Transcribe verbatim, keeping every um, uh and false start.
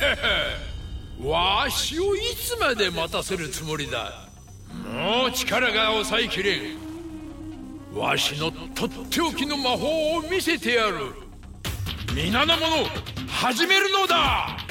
わしをいつまで待たせるつもりだ。もう力が抑えきれん。わしのとっておきの魔法を見せてやる。皆の者始めるのだ。